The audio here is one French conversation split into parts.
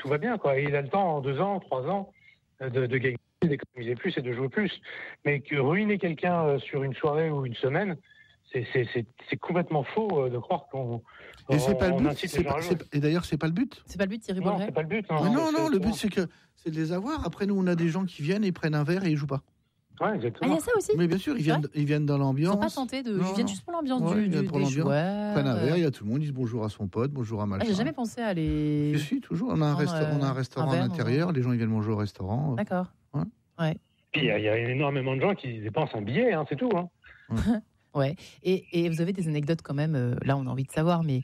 tout va bien, quoi. Et il a le temps, en 2 ans, 3 ans, de gagner, d'économiser plus et de jouer plus. Mais que ruiner quelqu'un sur une soirée ou une semaine, c'est complètement faux de croire qu'on Et c'est pas le but. incite les gens à jouer. Et d'ailleurs, c'est pas le but. C'est pas le but, Thierry Non, Bolloré. c'est pas le but. Non, le but c'est de les avoir. Après, nous, on a des gens qui viennent, ils prennent un verre et ils jouent pas. Ouais, Ah, exactement. il y a ça aussi. Mais bien sûr, ils viennent dans Ils l'ambiance. sont pas tentés de. Ils viennent juste pour l'ambiance Ils viennent pour des l'ambiance. joueurs. Ils prennent un verre, il y a tout le monde, ils disent bonjour à son pote, bonjour à machin. J'ai jamais pensé à les. Je suis toujours. On a un restaurant à l'intérieur, les gens ils viennent manger au restaurant. D'accord. Ouais. Puis il y a énormément de gens qui dépensent un billet, c'est tout. Ouais. Et vous avez des anecdotes quand même. Là, on a envie de savoir, mais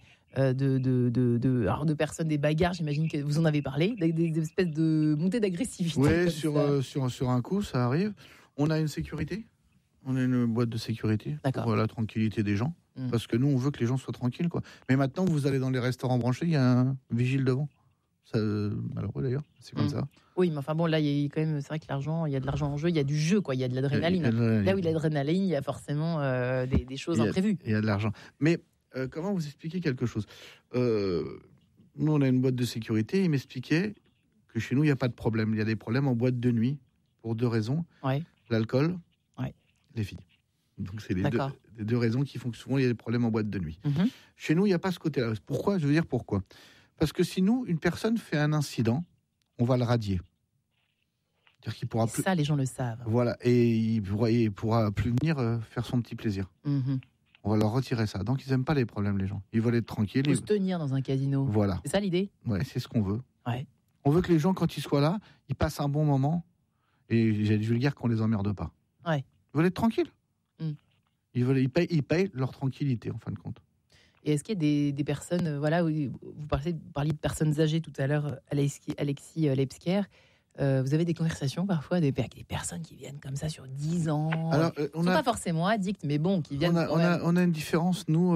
de personnes, des bagarres. J'imagine que vous en avez parlé, des espèces de montées d'agressivité. Oui, sur un coup, ça arrive. On a une sécurité. On a une boîte de sécurité pour la tranquillité des gens. Parce que nous, on veut que les gens soient tranquilles, quoi. Mais maintenant, vous allez dans les restaurants branchés, il y a un vigile devant. Ça, malheureux d'ailleurs, c'est comme ça. Oui, mais enfin bon, là, il y a quand même, c'est vrai que l'argent, il y a de l'argent en jeu, il y a du jeu, quoi. Il y a de l'adrénaline. Là où il y a de l'adrénaline, il y a forcément des choses imprévues. Il y a de l'argent. Mais comment vous expliquer quelque chose Nous, on a une boîte de sécurité. Il m'expliquait que chez nous, il n'y a pas de problème. Il y a des problèmes en boîte de nuit pour 2 raisons. Ouais. L'alcool, les filles. Donc, c'est les deux raisons qui font que souvent, il y a des problèmes en boîte de nuit. Mm-hmm. Chez nous, il n'y a pas ce côté-là. Pourquoi ? Je veux dire pourquoi. Parce que si nous, une personne fait un incident, on va le radier. C'est-à-dire qu'il pourra plus... Ça, les gens le savent. Voilà. Et il pourra plus venir faire son petit plaisir. Mm-hmm. On va leur retirer ça. Donc, ils n'aiment pas les problèmes, les gens. Ils veulent être tranquilles. Il faut se tenir dans un casino. Voilà. C'est ça l'idée ? Ouais, c'est ce qu'on veut. Ouais. On veut que les gens, quand ils soient là, ils passent un bon moment. Et j'ai dit vulgaire qu'on les emmerde pas. Ouais. Ils veulent être tranquilles. Ils payent leur tranquillité, en fin de compte. Et est-ce qu'il y a des personnes, vous parliez de personnes âgées tout à l'heure, Alexis Lepsker, vous avez des conversations parfois avec des personnes qui viennent comme ça sur 10 ans, qui ne sont pas forcément addicts, mais bon, qui viennent on a une différence, nous,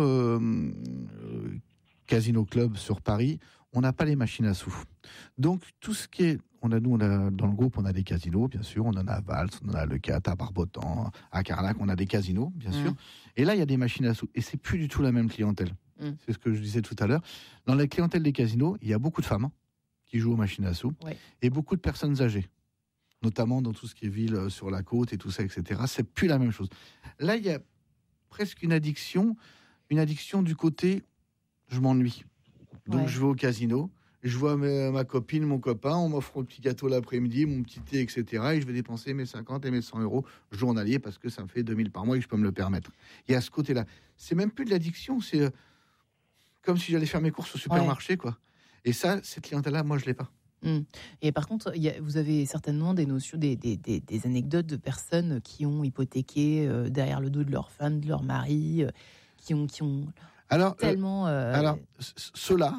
Casino Club sur Paris, on n'a pas les machines à sous. Donc, tout ce qui est... on a dans le groupe, on a des casinos, bien sûr. On en a à Valls, on en a à Leucate, à Barbotan, à Carnac, on a des casinos, bien sûr. Et là, il y a des machines à sous. Et c'est plus du tout la même clientèle. C'est ce que je disais tout à l'heure. Dans la clientèle des casinos, il y a beaucoup de femmes qui jouent aux machines à sous. Ouais. Et beaucoup de personnes âgées. Notamment dans tout ce qui est ville sur la côte et tout ça, etc. C'est plus la même chose. Là, il y a presque une addiction du côté je m'ennuie. Donc, je vais au casino. Je vois ma copine, mon copain, on m'offre un petit gâteau l'après-midi, mon petit thé, etc. Et je vais dépenser mes 50 et mes 100 euros journaliers parce que ça me fait 2000 par mois et que je peux me le permettre. Et à ce côté-là, c'est même plus de l'addiction, c'est comme si j'allais faire mes courses au supermarché, quoi. Et ça, cette clientèle-là, moi, je l'ai pas. Et par contre, vous avez certainement des notions, des anecdotes de personnes qui ont hypothéqué derrière le dos de leur femme, de leur mari, qui ont tellement... Alors, ceux-là,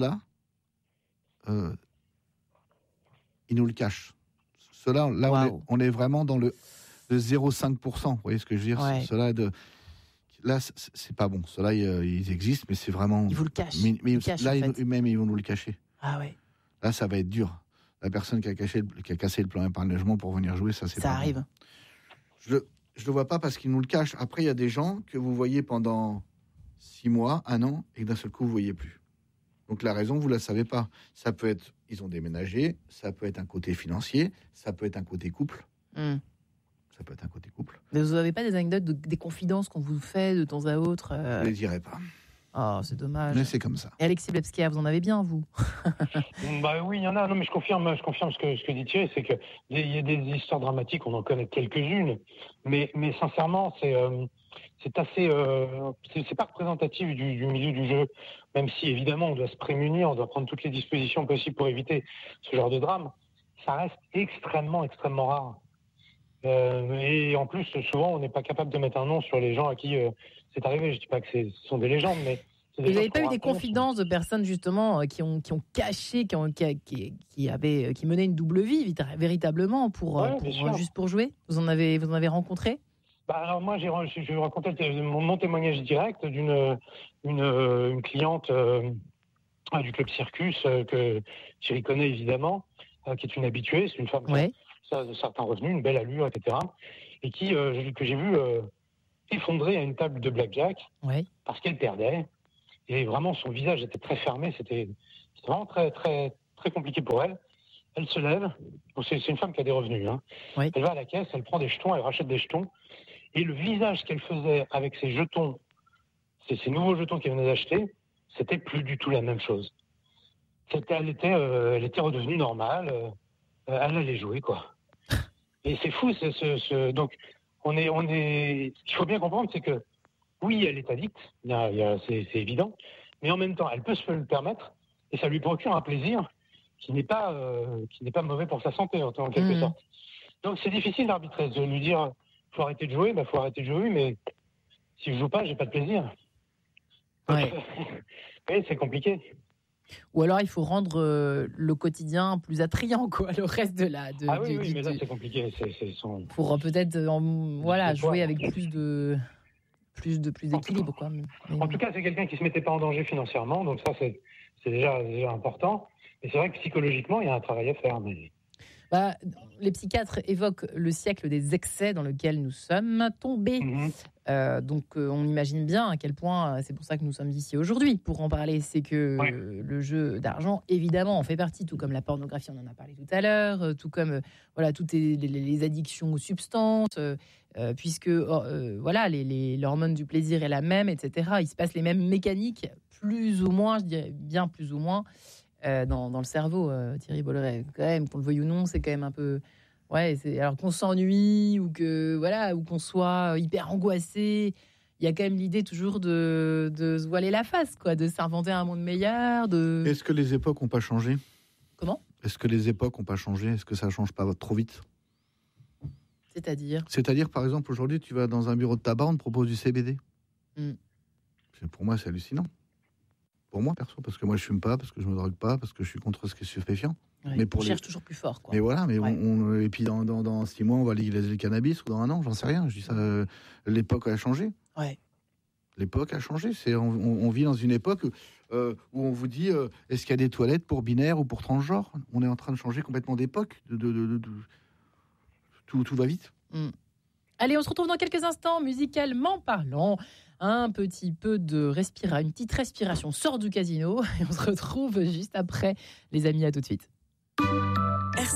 ils nous le cachent. Ceux-là, là, on est vraiment dans le 0,5%. Vous voyez ce que je veux dire ? Ceux-là, là, c'est pas bon. Ceux-là, ils existent, mais c'est vraiment... Ils vous le cachent. Mais là, même, ils vont nous le cacher. Ah ouais. Là, ça va être dur. La personne qui a cassé le plan épargne-logement pour venir jouer, ça, c'est pas... Ça arrive. Bon. Je le vois pas parce qu'ils nous le cachent. Après, il y a des gens que vous voyez pendant 6 mois, 1 an, et que d'un seul coup, vous voyez plus. Donc la raison, vous la savez pas. Ça peut être, ils ont déménagé, ça peut être un côté financier, ça peut être un côté couple. Ça peut être un côté couple. Mais vous n'avez pas des anecdotes, des confidences qu'on vous fait de temps à autre Je les dirai pas. Oh, c'est dommage. Mais c'est comme ça. Et Alexis Lepsker, vous en avez bien, vous ? Bah oui, il y en a. Non, mais je confirme ce que dit Thierry, c'est que il y a des histoires dramatiques, on en connaît quelques-unes, mais sincèrement, c'est assez, c'est pas représentatif du milieu du jeu, même si évidemment on doit se prémunir, on doit prendre toutes les dispositions possibles pour éviter ce genre de drame. Ça reste extrêmement rare. Et en plus, souvent, on n'est pas capable de mettre un nom sur les gens à qui c'est arrivé. Je dis pas que ce sont des légendes, mais vous n'avez pas eu des confidences de personnes justement qui ont caché, qui menaient une double vie véritablement juste pour jouer. Vous en avez rencontré? Alors moi, je vais raconter mon témoignage direct d'une cliente du club Circus que Thierry connaît évidemment, qui est une habituée, c'est une femme qui a de certains revenus, une belle allure, etc. Et que j'ai vu effondrer à une table de blackjack parce qu'elle perdait. Et vraiment, son visage était très fermé. C'était vraiment très très compliqué pour elle. Elle se lève. Bon, c'est une femme qui a des revenus. Hein. Oui. Elle va à la caisse, elle prend des jetons, elle rachète des jetons. Et le visage qu'elle faisait avec ces jetons, ces nouveaux jetons qu'elle venait d'acheter, c'était plus du tout la même chose. Elle était redevenue normale. Elle allait jouer, quoi. Et c'est fou. Donc, ce qu'il faut bien comprendre, c'est que oui, elle est addicte. C'est évident. Mais en même temps, elle peut se le permettre et ça lui procure un plaisir qui n'est pas mauvais pour sa santé en quelque sorte. Donc c'est difficile d'arbitrer, de lui dire faut arrêter de jouer, faut arrêter de jouer, mais si je joue pas, j'ai pas de plaisir. Ouais. Oui, c'est compliqué. Ou alors il faut rendre le quotidien plus attrayant, quoi, le reste de la. Oui, mais là c'est compliqué. Pour peut-être jouer avec plus d'équilibre, quoi. En tout cas, c'est quelqu'un qui se mettait pas en danger financièrement, donc ça c'est déjà important. Et c'est vrai que psychologiquement, il y a un travail à faire. Mais... les psychiatres évoquent le siècle des excès dans lequel nous sommes tombés. Donc, on imagine bien à quel point, c'est pour ça que nous sommes ici aujourd'hui, pour en parler. C'est que le jeu d'argent, évidemment, en fait partie, tout comme la pornographie, on en a parlé tout à l'heure, tout comme toutes les addictions aux substances, puisque l'hormone du plaisir est la même, etc. Il se passe les mêmes mécaniques, plus ou moins, je dirais bien plus ou moins, dans le cerveau, Thierry Bolloré. Quand même, qu'on le veuille ou non, c'est quand même un peu... alors qu'on s'ennuie ou qu'on soit hyper angoissé, il y a quand même l'idée toujours de se voiler la face, quoi, de s'inventer un monde meilleur. Est-ce que les époques n'ont pas changé ? Comment ? Est-ce que les époques n'ont pas changé ? Est-ce que ça ne change pas trop vite ? C'est-à-dire, par exemple, aujourd'hui, tu vas dans un bureau de tabac, on te propose du CBD. Pour moi, c'est hallucinant. Pour moi, perso, parce que moi, je fume pas, parce que je me drogue pas, parce que je suis contre ce qui est stupéfiant. Ouais, mais on cherche toujours plus fort, quoi. Mais voilà, et puis dans 6 mois, on va légaliser le cannabis, ou dans 1 an, j'en sais rien. Je dis ça, l'époque a changé. Ouais. L'époque a changé. On vit dans une époque où on vous dit est-ce qu'il y a des toilettes pour binaires ou pour transgenres ? On est en train de changer complètement d'époque. Tout va vite. Allez, on se retrouve dans quelques instants, musicalement parlant. Un petit peu une petite respiration sort du casino et on se retrouve juste après, les amis, à tout de suite.